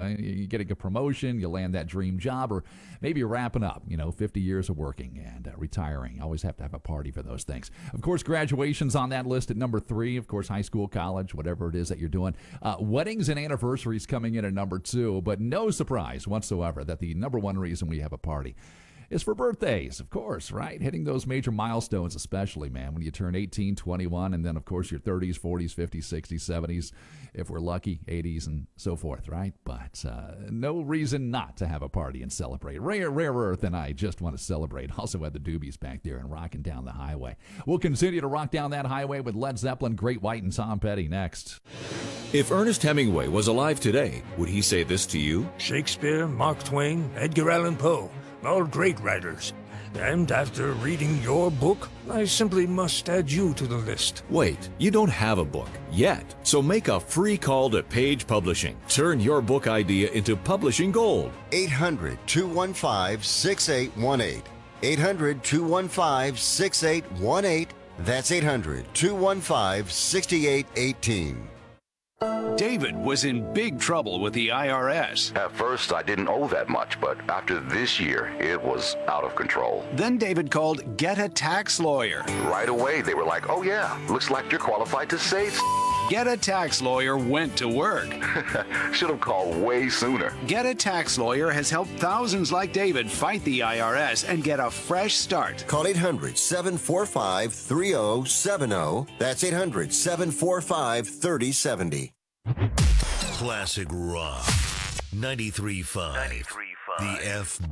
You're getting a promotion, you land that dream job, or maybe you're wrapping up, 50 years of working and retiring. Always have to have a party for those things. Of course, graduation's on that list at number 3. Of course, high school, college, whatever it is that you're doing. Weddings and anniversaries coming in at number 2, but no surprise whatsoever that the number 1 reason we have a party is for birthdays, of course, right? Hitting those major milestones, especially, man, when you turn 18, 21, and then, of course, your 30s, 40s, 50s, 60s, 70s, if we're lucky, 80s, and so forth, right? But no reason not to have a party and celebrate. Rare Earth and I just want to celebrate. Also had the Doobies back there and rocking down the highway. We'll continue to rock down that highway with Led Zeppelin, Great White, and Tom Petty next. If Ernest Hemingway was alive today, would he say this to you? Shakespeare, Mark Twain, Edgar Allan Poe, all great writers. And after reading your book, I simply must add you to the list. Wait, you don't have a book yet. So make a free call to Page Publishing. Turn your book idea into publishing gold. 800-215-6818. 800-215-6818. That's 800-215-6818. David was in big trouble with the IRS. At first, I didn't owe that much, but after this year, it was out of control. Then David called Get a Tax Lawyer. Right away, they were like, oh yeah, looks like you're qualified to save. Get a Tax Lawyer went to work. Should have called way sooner. Get a Tax Lawyer has helped thousands like David fight the IRS and get a fresh start. Call 800-745-3070. That's 800-745-3070. Classic Rock 93.5. The F